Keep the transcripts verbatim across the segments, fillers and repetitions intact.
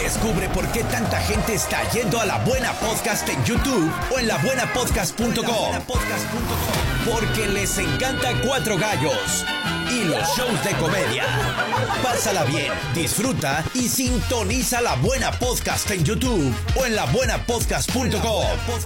Descubre por qué tanta gente está yendo a La Buena Podcast en YouTube o en la buena podcast punto com. Porque les encanta Cuatro Gallos y los shows de comedia. Pásala bien, disfruta y sintoniza La Buena Podcast en YouTube o en la buena podcast punto com.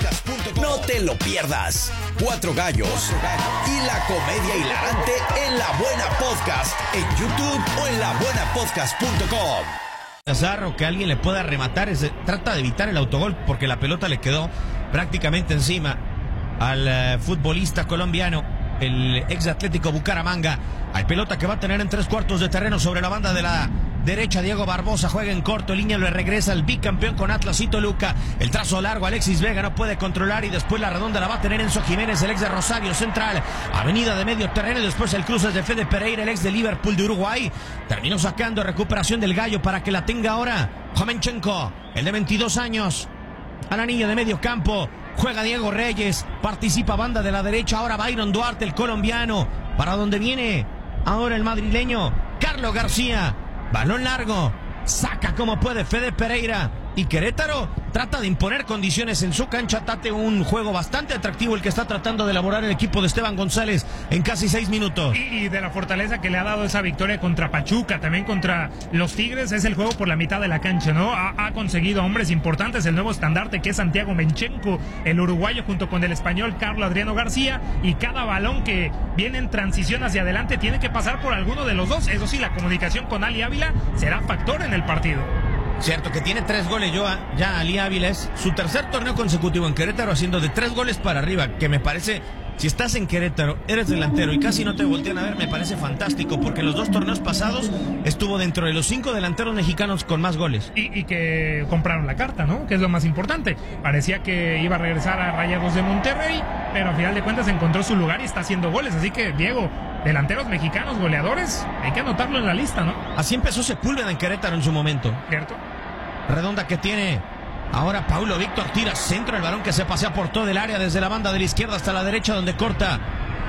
No te lo pierdas. Cuatro Gallos y la comedia hilarante en La Buena Podcast en YouTube o en la buena podcast punto com. Azarro que alguien le pueda rematar, es, trata de evitar el autogol porque la pelota le quedó prácticamente encima al uh, futbolista colombiano, el ex Atlético Bucaramanga. Hay pelota que va a tener en tres cuartos de terreno sobre la banda de la derecha. Diego Barbosa juega en corto, línea le regresa el bicampeón con Atlas y Toluca. El trazo largo, Alexis Vega no puede controlar y después la redonda la va a tener Enzo Jiménez, el ex de Rosario Central. Avenida de medio terreno y después el cruce de Fede Pereira, el ex de Liverpool de Uruguay. Terminó sacando recuperación del Gallo para que la tenga ahora Jomenchenko, el de veintidós años. A la niña de medio campo juega Diego Reyes, participa banda de la derecha, ahora Byron Duarte, el colombiano, para donde viene ahora el madrileño Carlos García. Balón largo, saca como puede Fede Pereira y Querétaro trata de imponer condiciones en su cancha. Tate, un juego bastante atractivo el que está tratando de elaborar el equipo de Esteban González en casi seis minutos. Y, y de la fortaleza que le ha dado esa victoria contra Pachuca, también contra los Tigres, es el juego por la mitad de la cancha, ¿no? Ha, ha conseguido hombres importantes, el nuevo estandarte que es Santiago Menchenko, el uruguayo junto con el español Carlos Adriano García, y cada balón que viene en transición hacia adelante tiene que pasar por alguno de los dos. Eso sí, la comunicación con Ali Ávila será factor en el partido. Cierto que tiene tres goles ya, ya Ali Ávila, es su tercer torneo consecutivo en Querétaro haciendo de tres goles para arriba, que me parece, si estás en Querétaro, eres delantero y casi no te voltean a ver, me parece fantástico, porque en los dos torneos pasados estuvo dentro de los cinco delanteros mexicanos con más goles. Y, y que compraron la carta, ¿no? Que es lo más importante. Parecía que iba a regresar a Rayados de Monterrey, pero a final de cuentas encontró su lugar y está haciendo goles, así que Diego, delanteros mexicanos, goleadores, hay que anotarlo en la lista, ¿no? Así empezó Sepúlveda en Querétaro en su momento. ¿Cierto? Redonda que tiene ahora Paulo Víctor, tira centro, el balón que se pasea por todo el área desde la banda de la izquierda hasta la derecha donde corta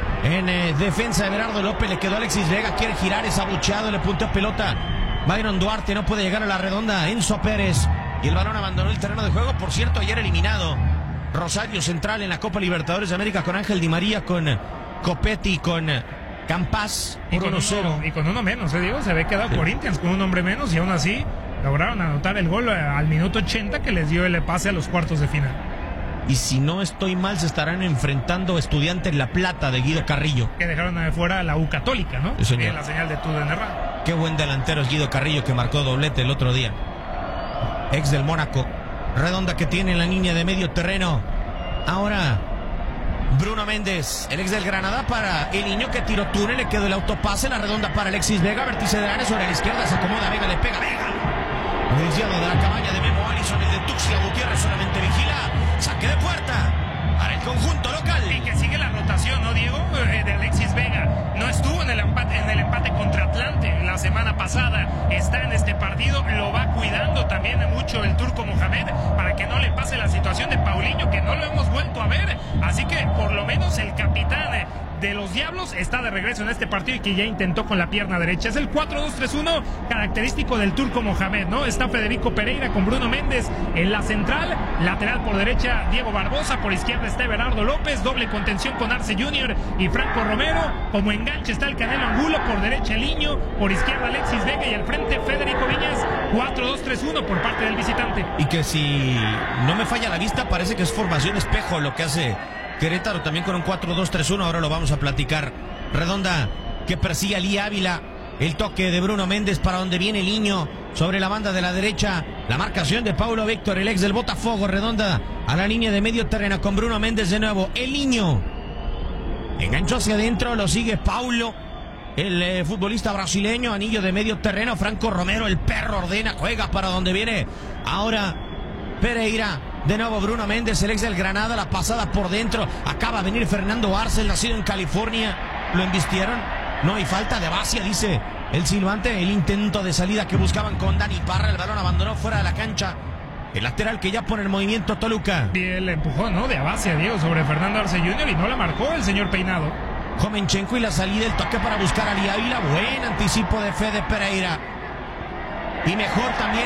en eh, defensa de Berardo López. Le quedó Alexis Vega, quiere girar, es abucheado, le punteó pelota Byron Duarte, no puede llegar a la redonda Enzo Pérez y el balón abandonó el terreno de juego. Por cierto, ayer eliminado Rosario Central en la Copa Libertadores de América con Ángel Di María, con Copetti, con Campas, y con, uno, y con uno menos, ¿eh, Diego? Se había quedado sí. Corinthians con un hombre menos y aún así lograron anotar el gol al minuto ochenta que les dio el pase a los cuartos de final. Y si no estoy mal, se estarán enfrentando Estudiantes La Plata de Guido Carrillo. Que dejaron de fuera a la U Católica, ¿no? Sí, en la señal de Tudor Radio. Qué buen delantero es Guido Carrillo, que marcó doblete el otro día. Ex del Mónaco. Redonda que tiene en la línea de medio terreno. Ahora Bruno Méndez, el ex del Granada, para el niño que tiró túnel, le quedó el autopase, la redonda para Alexis Vega, vértice del área sobre la izquierda, se acomoda Vega, le pega Vega. Iniciado de la cabaña de Memo Allison, el de Tuxtla Gutiérrez solamente vigila. Saque de puerta para el conjunto local. Y que sigue la rotación, ¿no, Diego? Eh, de Alexis Vega. No estuvo en el empate, en el empate contra Atlante la semana pasada. Está en este partido, lo va cuidando también mucho el turco Mohamed para que no le pase la situación de Paulinho, que no lo hemos vuelto a ver. Así que por lo menos el capitán de los Diablos está de regreso en este partido y que ya intentó con la pierna derecha. Es el cuatro dos tres uno característico del turco Mohamed, ¿no? Está Federico Pereira con Bruno Méndez en la central, lateral por derecha Diego Barbosa, por izquierda está Berardo López, doble contención con Arce junior y Franco Romero, como enganche está el Canelo Angulo, por derecha el Niño, por izquierda Alexis Vega y al frente Federico Viñas. Cuatro dos tres uno por parte del visitante. Y que si no me falla la vista, parece que es formación espejo lo que hace Querétaro también con un cuatro dos tres uno, ahora lo vamos a platicar. Redonda que persigue a Lí Ávila, el toque de Bruno Méndez para donde viene el Niño, sobre la banda de la derecha, la marcación de Paulo Víctor, el ex del Botafogo. Redonda a la línea de medio terreno con Bruno Méndez de nuevo, el Niño enganchó hacia adentro, lo sigue Paulo, el eh, futbolista brasileño. Anillo de medio terreno, Franco Romero, el perro ordena, juega para donde viene ahora Pereira. De nuevo Bruno Méndez, el ex del Granada, la pasada por dentro. Acaba de venir Fernando Arce, nacido en California. Lo embistieron. No hay falta de Basia, dice el silbante. El intento de salida que buscaban con Dani Parra. El balón abandonó fuera de la cancha. El lateral que ya pone el movimiento Toluca. Y el empujón, ¿no? De Abacia, Diego, sobre Fernando Arce junior y no la marcó el señor Peinado. Jomenchenko y la salida, el toque para buscar a Lí Ávila. Buen anticipo de Fede Pereira. Y mejor también